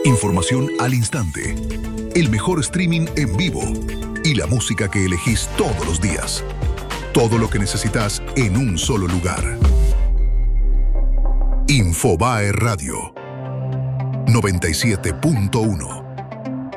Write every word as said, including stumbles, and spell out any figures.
Información al instante. El mejor streaming en vivo. Y la música que elegís todos los días. Todo lo que necesitas en un solo lugar. Infobae Radio. noventa y siete punto uno.